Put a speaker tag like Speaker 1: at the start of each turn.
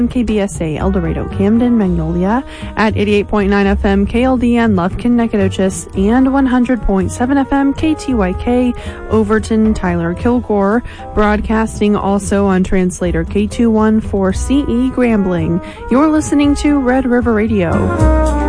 Speaker 1: KBSA, El Dorado, Camden, Magnolia, at 88.9 FM, KLDN, Lufkin, Nacogdoches, and 100.7 FM, KTYK, Overton, Tyler, Kilgore, broadcasting also on translator K214CE, Grambling. You're listening to Red River Radio.